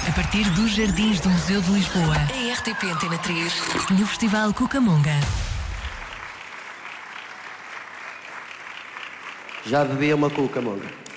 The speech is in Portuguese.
A partir dos Jardins do Museu de Lisboa. A RTP Antena 3. No Festival Cucamonga. Já bebi uma Cucamonga.